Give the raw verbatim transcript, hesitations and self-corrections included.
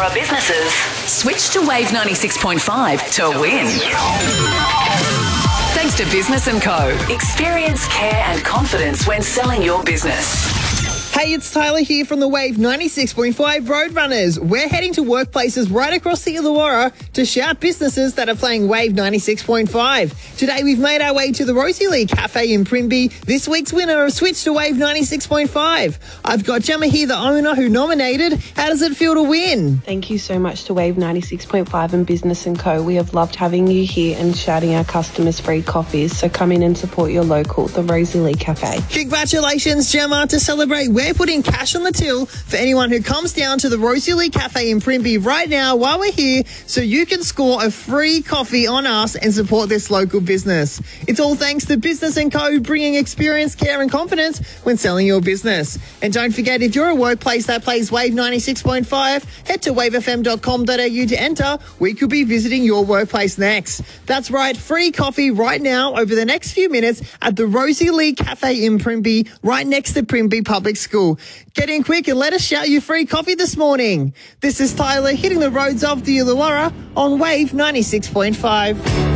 Illawarra businesses, switch to Wave ninety-six point five to win. Thanks to Business and Co. Experience, care and confidence when selling your business. Hey, it's Tyler here from the Wave ninety-six point five Roadrunners. We're heading to workplaces right across the Illawarra to shout businesses that are playing Wave ninety-six point five. Today, we've made our way to the Rosie Lee Cafe in Primby. This week's winner of Switch to Wave ninety-six point five. I've got Gemma here, the owner who nominated. How does it feel to win? Thank you so much to Wave ninety-six point five and Business and Co. We have loved having you here and shouting our customers free coffees. So come in and support your local, the Rosie Lee Cafe. Congratulations, Gemma. To celebrate, we're putting cash on the till for anyone who comes down to the Rosie Lee Cafe in Primby right now while we're here, so you can score a free coffee on us and support this local business. It's all thanks to Business and Co, bringing experience, care and confidence when selling your business. And don't forget, if you're a workplace that plays Wave ninety-six point five, head to wave f m dot com dot a u to enter. We could be visiting your workplace next. That's right, free coffee right now over the next few minutes at the Rosie Lee Cafe in Primby, right next to Primby Public School. Get in quick and let us shout you free coffee this morning. This is Tyler hitting the roads of the Illawarra on Wave ninety-six point five.